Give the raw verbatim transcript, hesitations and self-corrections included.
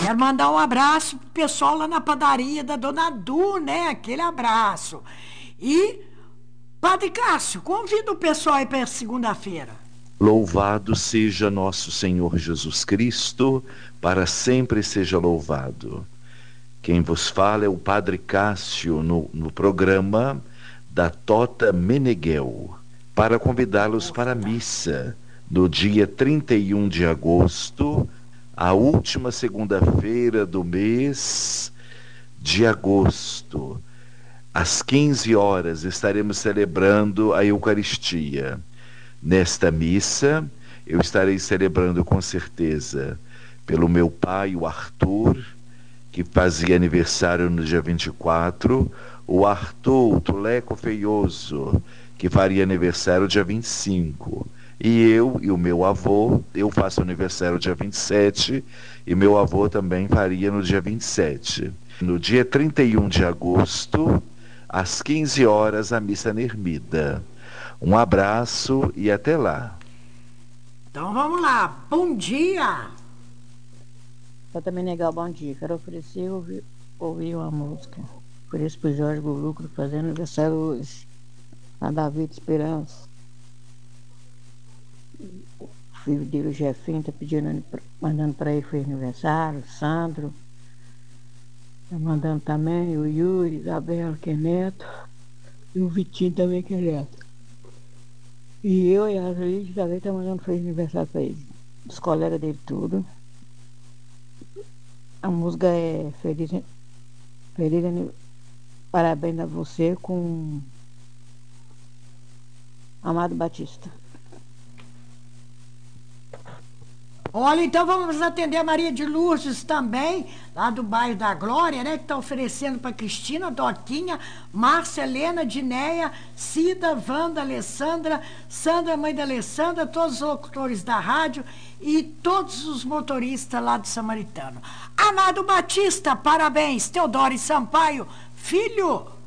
Quero mandar um abraço pro pessoal lá na padaria da Dona Du, né? Aquele abraço. E, Padre Cássio, convida o pessoal aí para segunda-feira. Louvado seja nosso Senhor Jesus Cristo, para sempre seja louvado. Quem vos fala é o Padre Cássio no, no programa da Tota Meneghel, para convidá-los para a missa no dia trinta e um de agosto, a última segunda-feira do mês de agosto. Às quinze horas estaremos celebrando a Eucaristia. Nesta missa, eu estarei celebrando com certeza pelo meu pai, o Arthur, que fazia aniversário no dia vinte e quatro, o Arthur, o Tuleco Feioso, que faria aniversário dia vinte e cinco, e eu e o meu avô, eu faço aniversário dia vinte e sete, e meu avô também faria no dia vinte e sete. No dia trinta e um de agosto, às quinze horas, a missa na ermida. Um abraço e até lá. Então vamos lá, bom dia! Eu também negar bom dia. Quero oferecer ouvir, ouvir uma música. Por isso pro Jorge Gulucro fazendo aniversário hoje. A David Esperança. O filho dele, o Jefinho, tá pedindo, mandando para ele foi aniversário, o Sandro. Tá mandando também o Yuri, Isabela, que é neto. E o Vitinho também, que é neto. E eu e a Lídia também tá mandando feliz aniversário para ele. Os colegas dele tudo. A música é Feliz, Feliz Parabéns a você com Amado Batista. Olha, então vamos atender a Maria de Lourdes também, lá do bairro da Glória, né? Que está oferecendo para Cristina, Doquinha, Márcia, Helena, Dinéia, Cida, Wanda, Alessandra, Sandra, mãe da Alessandra, todos os locutores da rádio e todos os motoristas lá do Samaritano. Amado Batista, parabéns. Teodoro Sampaio, filho.